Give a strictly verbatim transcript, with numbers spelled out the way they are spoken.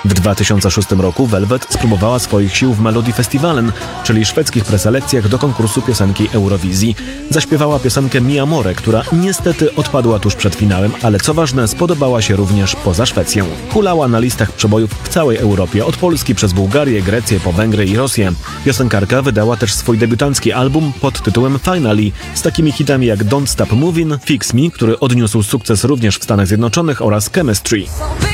W dwa tysiące szóstym roku Velvet spróbowała swoich sił w Melodifestivalen, czyli szwedzkich preselekcjach do konkursu piosenki Eurowizji. Zaśpiewała piosenkę Mi Amore, która niestety odpadła tuż przed finałem, ale co ważne, spodobała się również poza Szwecją. Hulała na listach przebojów w całej Europie, od Polski przez Bułgarię, Grecję, po Węgry i Rosję. Piosenkarka wydała też swój debiutancki album pod tytułem Finally, z takimi hitami jak Don't Stop Movin', Fix Me, który odniósł sukces również w Stanach Zjednoczonych, oraz Chemistry.